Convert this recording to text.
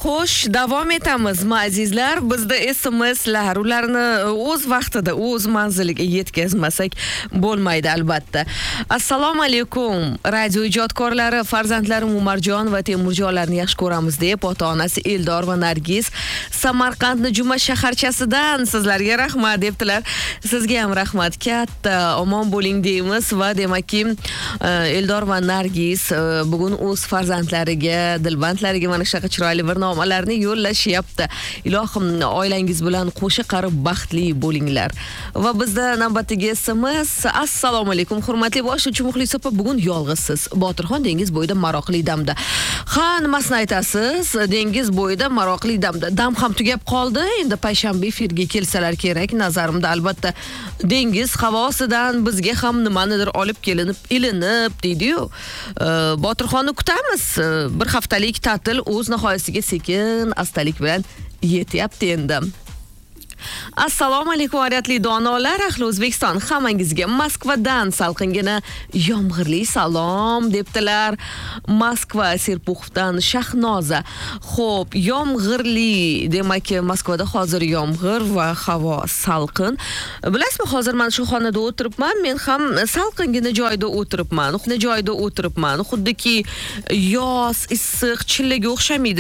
Xo'sh, davom etamiz, azizlar. Bizda SMS'lar, ularni o'z vaqtida, o'z manziliga yetkazmasak bo'lmaydi albatta. Assalomu alaykum. Radio ijodkorlari, farzandlarim Umarjon va Temurjonlarni yaxshi ko'ramiz deb ota-onasi Eldor va Nargiz Samarqandning Juma shaharchasidan sizlarga rahmat debdilar. Sizga ham rahmat katta. Omon bo'ling deymiz va demakki Eldor va Nargiz bugun o'z farzandlariga, dilbandlariga mana shunaqa chiroyli bir nomalarni yo'llashyapti. Ilohim oilangiz bilan qo'sha qarib baxtli bo'linglar. Va bizda navbatdagi SMS: Assalomu alaykum, hurmatli boshlovchi Muxlis opa, bugun yolg'izsiz. Botirxon dengiz bo'yida maroqli damda. Ha, nimasini aytasiz? Dengiz bo'yida maroqli damda. Dam ham tugab qoldi. Endi payshanba efirga kelsalar kerak. Nazarimda albatta dengiz havosidan bizga ham nimanidir olib kelinib, ilinib deydi-yu. Botirxonni kutamiz. Bir haftalik ta'til o'z nihoyasiga sekin astalik bilan yetyapti endi. Assalomu alaykum, aziz donolar, ahli O'zbekiston, hammangizga Moskvadan salqingina yomg'irli salom debdilar. Moskva Serpuxovdan Shahnoza. Xo'p, yomg'irli, demak, Moskvada hozir yomg'ir va havo salqin. Bilasizmi, hozir men shu xonada o'tiribman, men ham salqingina joyda o'tiribman. Xuddiki yoz, issiq, chillaga o'xshamaydi.